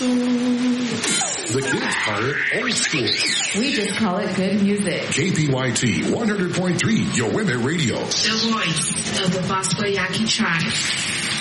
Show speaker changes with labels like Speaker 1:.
Speaker 1: The kids call it old school.
Speaker 2: We just call it good music.
Speaker 1: KPYT 100.3, Your Women Radio.
Speaker 3: The voice of the Bosco Yaqui tribe.